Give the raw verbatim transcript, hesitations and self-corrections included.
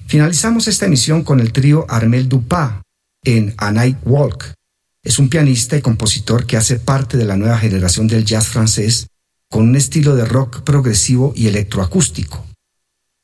Finalizamos esta emisión con el trío Armel Dupas en A Night Walk. Es un pianista y compositor que hace parte de la nueva generación del jazz francés con un estilo de rock progresivo y electroacústico.